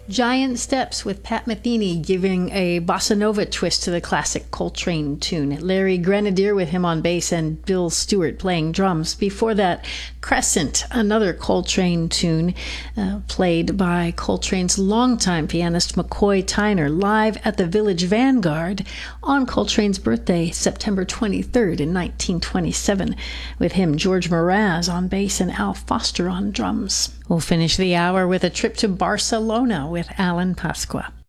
Giant Steps with Pat Metheny giving a bossa nova twist to the classic Coltrane tune. Larry Grenadier with him on bass and Bill Stewart playing drums. Before that, Crescent, another Coltrane tune played by Coltrane's longtime pianist McCoy Tyner live at the Village Vanguard on Coltrane's birthday, September 23rd in 1927. With him, George Mraz on bass and Al Foster on drums. We'll finish the hour with a trip to Barcelona with Alan Pasqua.